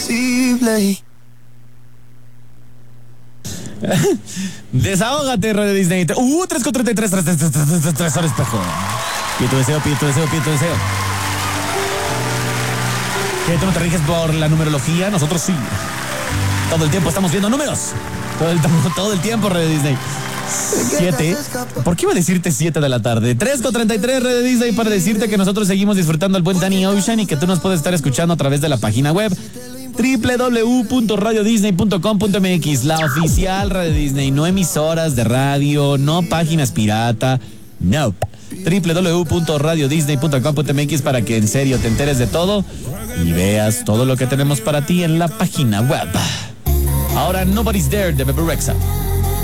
imposible. Desahógate, Radio Disney. 3:33, 3 horas espejo. Pide tu deseo. ¿Que tú no te riges por la numerología? Nosotros sí. Todo el tiempo estamos viendo números. Todo el tiempo, Radio Disney. 7. ¿Por qué iba a decirte 7 de la tarde? 3:33, Radio Disney, para decirte que nosotros seguimos disfrutando el buen Danny Ocean y que tú nos puedes estar escuchando a través de la página web www.radiodisney.com.mx, la oficial Radio Disney, no emisoras de radio, no páginas pirata, no. www.radiodisney.com.mx para que en serio te enteres de todo y veas todo lo que tenemos para ti en la página web. Ahora, Nobody's There de Bebe Rexha.